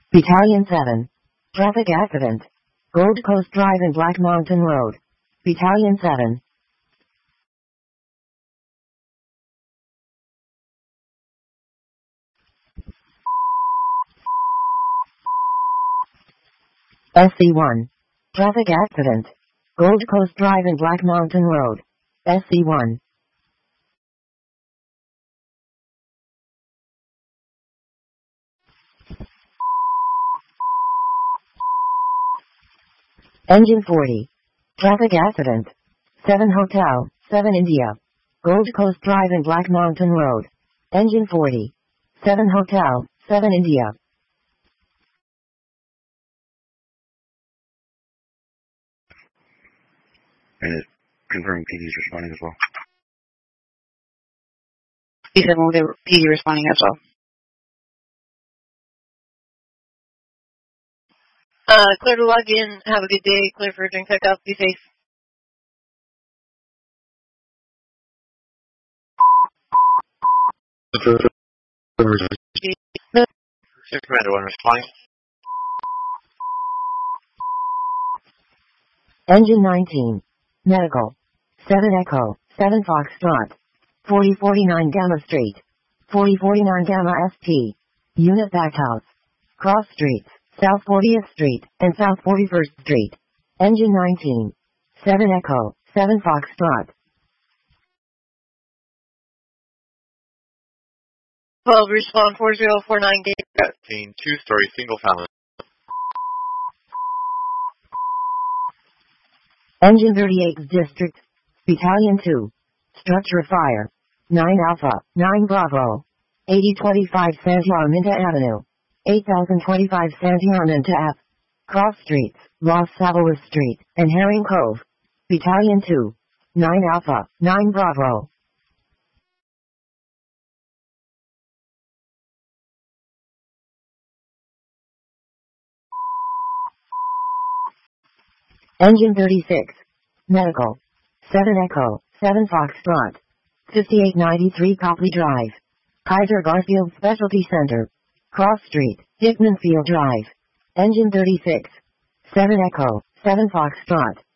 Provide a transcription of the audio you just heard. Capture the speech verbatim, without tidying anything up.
Battalion seven. Traffic accident. Gold Coast Drive and Black Mountain Road. Battalion seven. S C one. Traffic accident. Gold Coast Drive and Black Mountain Road. S C one. Engine forty. Traffic accident. seven Hotel, seven India. Gold Coast Drive and Black Mountain Road. Engine forty. seven Hotel, seven India. And confirming P D is responding as well. B seven will be P D responding as well. Uh, clear to log in. Have a good day. Clear for drink pickup. Be safe. Commander one responding. Engine nineteen. Medical. seven Echo, seven Foxtrot. forty forty-nine Gamma Street. forty forty-nine Gamma S T. Unit Backhouse. Cross Streets, South fortieth Street, and South forty-first Street. Engine nineteen. seven Echo, seven Foxtrot. twelve, respond four zero four nine gate. fifteen, two-story single family. Engine thirty-eighth District. Battalion two. Structure fire. nine Alpha, nine Bravo. eighty twenty-five Santiaminta Avenue. eight thousand twenty-five Santiaminta Ave. Cross Streets, Los Salvador Street, and Herring Cove. Battalion two. nine Alpha, nine Bravo. Engine thirty-six. Medical. seven Echo, seven Foxtrot. fifty-eight ninety-three Copley Drive. Kaiser Garfield Specialty Center. Cross Street, Hickman Field Drive. Engine thirty-six. seven Echo, seven Foxtrot.